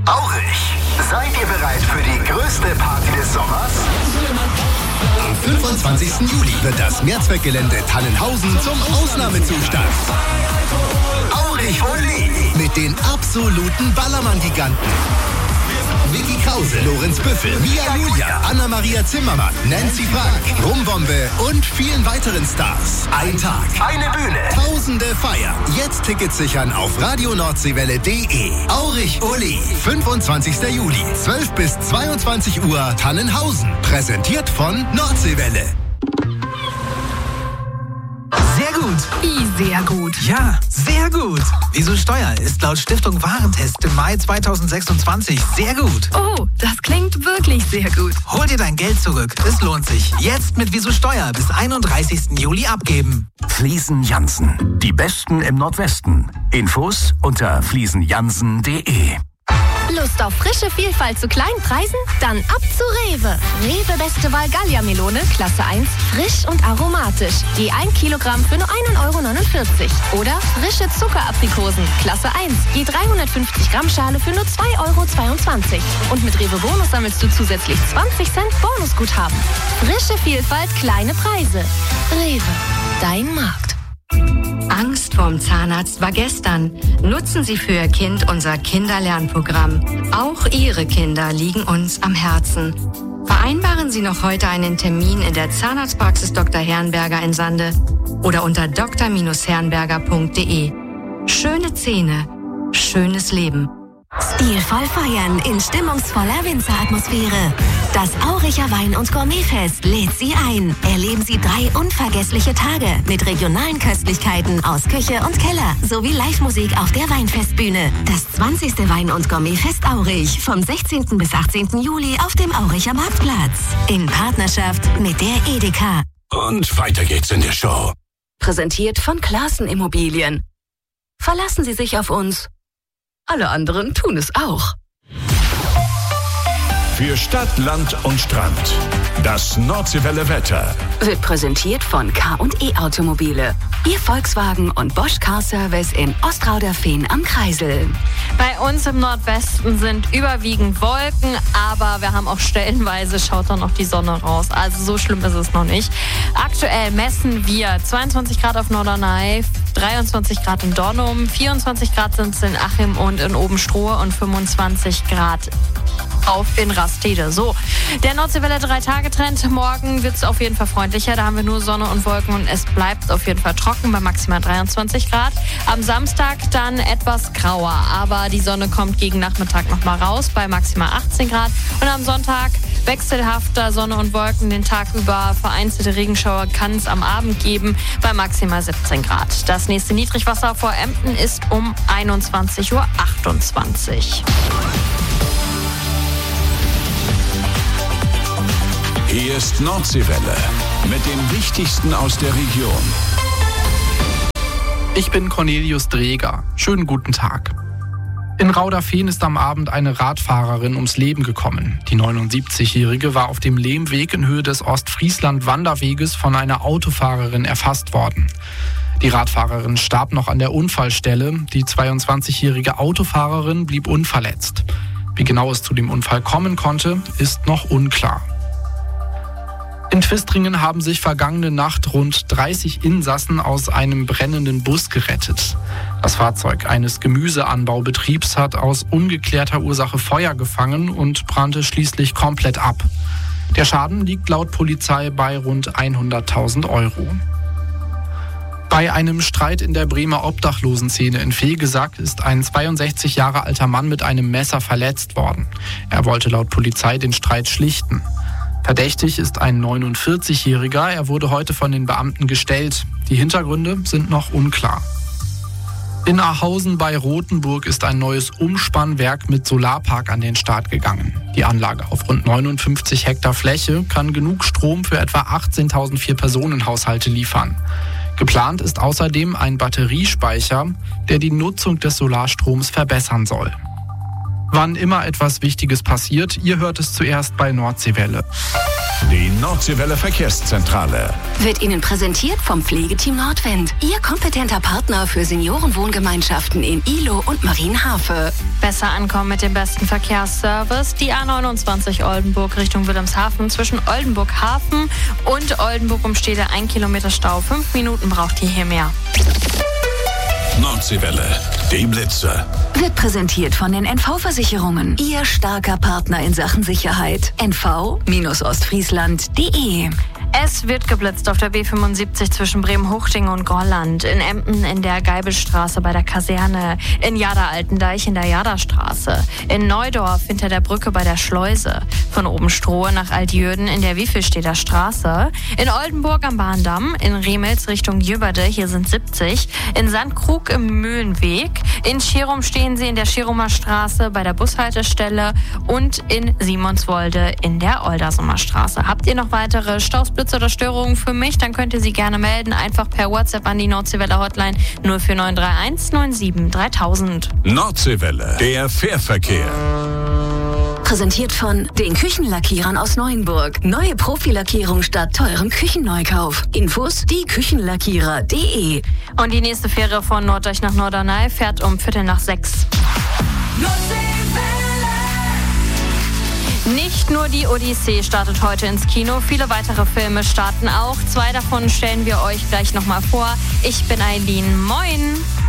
Aurich, seid ihr bereit für die größte Party des Sommers? Am 25. Juli wird das Mehrzweckgelände Tannenhausen zum Ausnahmezustand. Aurich Ole mit den absoluten Ballermann-Giganten. Vicky Krause, Lorenz Büffel, Mia Julia, Anna-Maria Zimmermann, Nancy Frank, Rumbombe und vielen weiteren Stars. Ein Tag, eine Bühne, Tausende feiern. Jetzt Tickets sichern auf radionordseewelle.de. Aurich Ole, 25. Juli, 12 bis 22 Uhr, Tannenhausen. Präsentiert von Nordseewelle. Sehr gut. Wie sehr gut? Ja, sehr gut. Wieso Steuer ist laut Stiftung Warentest im Mai 2026 sehr gut. Oh, das klingt wirklich sehr gut. Hol dir dein Geld zurück. Es lohnt sich. Jetzt mit Wieso Steuer bis 31. Juli abgeben. Fliesen Jansen. Die Besten im Nordwesten. Infos unter fliesenjansen.de. Lust auf frische Vielfalt zu kleinen Preisen? Dann ab zu Rewe. Rewe Beste Wahl Gallia-Melone, Klasse 1, frisch und aromatisch. Je 1 Kilogramm für nur 1,49 €. Oder frische Zuckeraprikosen, Klasse 1, je 350 Gramm Schale für nur 2,22 €. Und mit Rewe Bonus sammelst du zusätzlich 20 Cent Bonusguthaben. Frische Vielfalt, kleine Preise. Rewe, dein Markt. Angst vorm Zahnarzt war gestern. Nutzen Sie für Ihr Kind unser Kinderlernprogramm. Auch Ihre Kinder liegen uns am Herzen. Vereinbaren Sie noch heute einen Termin in der Zahnarztpraxis Dr. Herrenberger in Sande oder unter dr-herrenberger.de. Schöne Zähne, schönes Leben. Stilvoll feiern in stimmungsvoller Winzeratmosphäre. Das Auricher Wein- und Gourmetfest lädt Sie ein. Erleben Sie 3 unvergessliche Tage mit regionalen Köstlichkeiten aus Küche und Keller sowie Live-Musik auf der Weinfestbühne. Das 20. Wein- und Gourmetfest Aurich vom 16. bis 18. Juli auf dem Auricher Marktplatz. In Partnerschaft mit der Edeka. Und weiter geht's in der Show. Präsentiert von Classen Immobilien. Verlassen Sie sich auf uns. Alle anderen tun es auch. Für Stadt, Land und Strand. Das Nordseewelle Wetter. Wird präsentiert von K&E Automobile. Ihr Volkswagen und Bosch Car Service in Ostrauderfehn am Kreisel. Bei uns im Nordwesten sind überwiegend Wolken, aber wir haben auch stellenweise, schaut dann noch die Sonne raus. Also so schlimm ist es noch nicht. Aktuell messen wir 22 Grad auf Norderney, 23 Grad in Dornum, 24 Grad sind es in Achim und in Obenstrohe und 25 Grad in Rastede. So, der Nordseewelle 3-Tage-Trend. Morgen wird es auf jeden Fall freundlicher. Da haben wir nur Sonne und Wolken und es bleibt auf jeden Fall trocken bei maximal 23 Grad. Am Samstag dann etwas grauer, aber die Sonne kommt gegen Nachmittag nochmal raus bei maximal 18 Grad. Und am Sonntag wechselhafter Sonne und Wolken den Tag über. Vereinzelte Regenschauer kann es am Abend geben bei maximal 17 Grad. Das nächste Niedrigwasser vor Emden ist um 21:28 Uhr. Hier ist Nordseewelle mit dem Wichtigsten aus der Region. Ich bin Cornelius Dreger. Schönen guten Tag. In Rauderfehn ist am Abend eine Radfahrerin ums Leben gekommen. Die 79-Jährige war auf dem Lehmweg in Höhe des Ostfriesland-Wanderweges von einer Autofahrerin erfasst worden. Die Radfahrerin starb noch an der Unfallstelle. Die 22-jährige Autofahrerin blieb unverletzt. Wie genau es zu dem Unfall kommen konnte, ist noch unklar. In Twistringen haben sich vergangene Nacht rund 30 Insassen aus einem brennenden Bus gerettet. Das Fahrzeug eines Gemüseanbaubetriebs hat aus ungeklärter Ursache Feuer gefangen und brannte schließlich komplett ab. Der Schaden liegt laut Polizei bei rund 100.000 €. Bei einem Streit in der Bremer Obdachlosenszene in Vegesack ist ein 62 Jahre alter Mann mit einem Messer verletzt worden. Er wollte laut Polizei den Streit schlichten. Verdächtig ist ein 49-Jähriger. Er wurde heute von den Beamten gestellt. Die Hintergründe sind noch unklar. In Ahausen bei Rothenburg ist ein neues Umspannwerk mit Solarpark an den Start gegangen. Die Anlage auf rund 59 Hektar Fläche kann genug Strom für etwa 18.000 Vier-Personen-Haushalte liefern. Geplant ist außerdem ein Batteriespeicher, der die Nutzung des Solarstroms verbessern soll. Wann immer etwas Wichtiges passiert, ihr hört es zuerst bei Nordseewelle. Die Nordseewelle Verkehrszentrale. Wird Ihnen präsentiert vom Pflegeteam Nordwind. Ihr kompetenter Partner für Seniorenwohngemeinschaften in Ihlow und Marienhafe. Besser ankommen mit dem besten Verkehrsservice. Die A29 Oldenburg Richtung Wilhelmshaven zwischen Oldenburg Hafen und Oldenburg Umstede 1 Kilometer Stau. 5 Minuten braucht ihr hier mehr. Nordseewelle, die Blitze. Wird präsentiert von den NV-Versicherungen. Ihr starker Partner in Sachen Sicherheit. NV-Ostfriesland.de. Es wird geblitzt auf der B75 zwischen Bremen-Huchting und Gorland, in Emden in der Geibelstraße bei der Kaserne, in Jada-Altendeich in der Jadastraße, in Neudorf hinter der Brücke bei der Schleuse, von Obenstrohe nach Altjürden in der Wiefelstädter Straße, in Oldenburg am Bahndamm, in Remels Richtung Jöberde, hier sind 70, in Sandkrug im Mühlenweg, in Schirum stehen sie in der Schirumer Straße bei der Bushaltestelle und in Simonswolde in der Oldersumer Straße. Habt ihr noch weitere Stausblitze oder Störungen für mich, dann könnt ihr sie gerne melden. Einfach per WhatsApp an die Nordseewelle Hotline 04931 97 3000. Nordseewelle, der Fährverkehr. Präsentiert von den Küchenlackierern aus Neuenburg. Neue Profilackierung statt teurem Küchenneukauf. Infos dieküchenlackierer.de. Und die nächste Fähre von Norddeich nach Norderney fährt um 5:45. Nicht nur die Odyssee startet heute ins Kino, viele weitere Filme starten auch. 2 davon stellen wir euch gleich nochmal vor. Ich bin Eileen, moin!